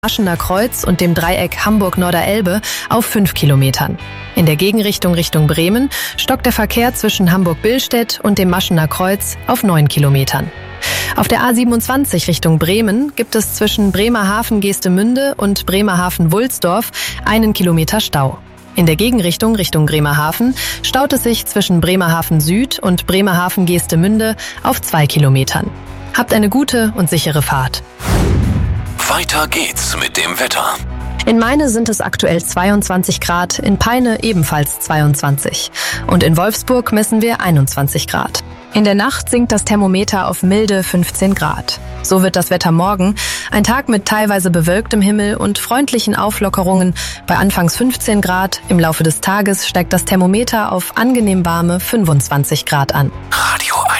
Aschener Kreuz und dem Dreieck Hamburg-Norderelbe auf 5 Kilometern. In der Gegenrichtung Richtung Bremen stockt der Verkehr zwischen Hamburg-Billstedt und dem Aschener Kreuz auf 9 Kilometern. Auf der A27 Richtung Bremen gibt es zwischen Bremerhaven-Geestemünde und Bremerhaven-Wulsdorf 1 Kilometer Stau. In der Gegenrichtung Richtung Bremerhaven staut es sich zwischen Bremerhaven Süd und Bremerhaven-Geestemünde auf 2 Kilometern. Habt eine gute und sichere Fahrt. Weiter geht's mit dem Wetter. In Meine sind es aktuell 22 Grad, in Peine ebenfalls 22 und in Wolfsburg messen wir 21 Grad. In der Nacht sinkt das Thermometer auf milde 15 Grad. So wird das Wetter morgen ein Tag mit teilweise bewölktem Himmel und freundlichen Auflockerungen bei anfangs 15 Grad. Im Laufe des Tages steigt das Thermometer auf angenehm warme 25 Grad an. Radio 1.